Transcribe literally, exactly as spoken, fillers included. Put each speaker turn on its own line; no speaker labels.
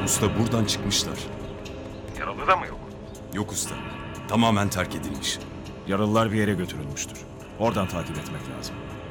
Usta buradan çıkmışlar.
Yaralı da mı yok?
Yok usta. Tamamen terk edilmiş.
Yaralılar bir yere götürülmüştür. Oradan takip etmek lazım.